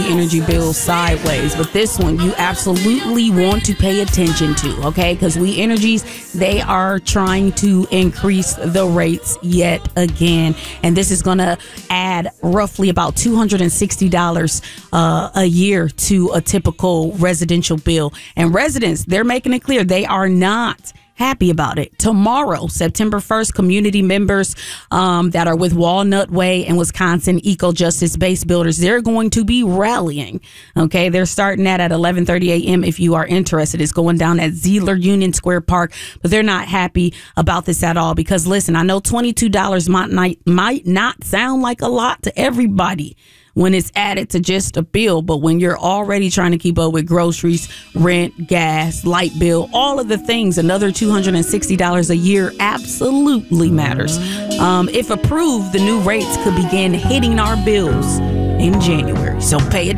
energy bills sideways, but this one you absolutely want to pay attention to, okay? Because We Energies, they are trying to increase the rates yet again, and this is going to add roughly about $260 a year to a typical residential bill. And residents, they're making it clear they are not happy about it. Tomorrow, September 1st, community members that are with Walnut Way and Wisconsin Eco Justice Base Builders, they're going to be rallying. Okay, they're starting that at 11:30 a.m. If you are interested, it's going down at Zeeler Union Square Park, but they're not happy about this at all because, listen, I know $22 might not sound like a lot to everybody when it's added to just a bill, but when you're already trying to keep up with groceries, rent, gas, light bill, all of the things, another $260 a year absolutely matters. If approved, the new rates could begin hitting our bills in January. So pay attention.